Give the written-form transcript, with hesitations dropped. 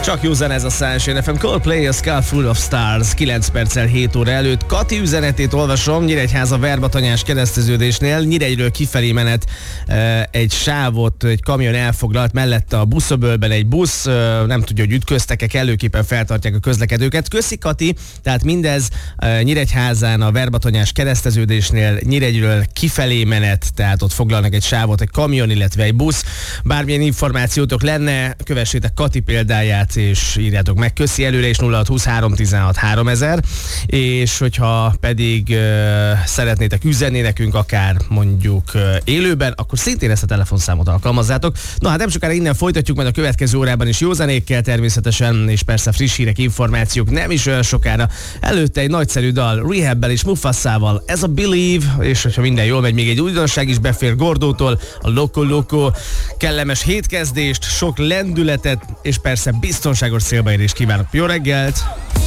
Csak jó zene ez a Sunshine FM. Coldplay, a Sky Full of Stars, 9 perccel 7 óra előtt. Kati üzenetét olvasom, Nyíregyháza Verbatanyás kereszteződésnél, Nyíregyről kifelé menet, egy sávot, egy kamion elfoglalt, mellette a buszöbölben egy busz, nem tudja, hogy ütköztek-e, kellőképpen feltartják a közlekedőket. Köszi, Kati, tehát mindez Nyíregyházán a Verbatanyás kereszteződésnél, Nyíregyről kifelé menet, tehát ott foglalnak egy sávot, egy kamion, illetve egy busz. Bármilyen információtok lenne, kövessétek Kati példáját, és írjátok meg, köszi előre, és 0623 16 3000, és hogyha pedig szeretnétek üzenni nekünk, akár mondjuk élőben, akkor szintén ezt a telefonszámot alkalmazzátok. Na hát nem sokára innen folytatjuk, majd a következő órában is jó zenékkel természetesen, és persze friss hírek, információk nem is olyan sokára. Előtte egy nagyszerű dal, Rehabbel és Mufassával, ez a Believe, és hogyha minden jól megy, még egy újdonság is befér Gordótól, a Loco Loco. Kellemes hétkezdést, sok lendületet, és persze biztonságos célbaérést kívánok. Jó reggelt!